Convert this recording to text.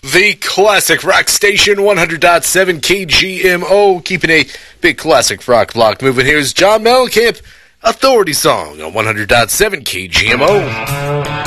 The classic rock station, 100.7 KGMO, keeping a big classic rock block moving. Here's John Mellencamp, Authority Song on 100.7 KGMO.